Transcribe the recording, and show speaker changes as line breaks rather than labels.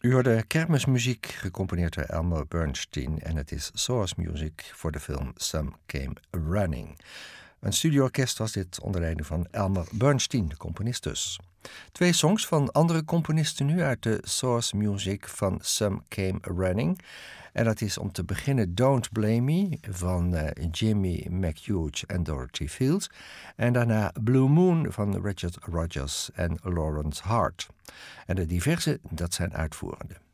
U hoorde kermismuziek, gecomponeerd door Elmer Bernstein, en het is source music voor de film Some Came Running. Een studioorkest was dit onder leiding van Elmer Bernstein, de componist dus. 2 songs van andere componisten nu uit de source music van Some Came Running. En dat is om te beginnen Don't Blame Me van Jimmy McHugh en Dorothy Fields. En daarna Blue Moon van Richard Rodgers en Lawrence Hart. En de diverse, dat zijn uitvoerenden.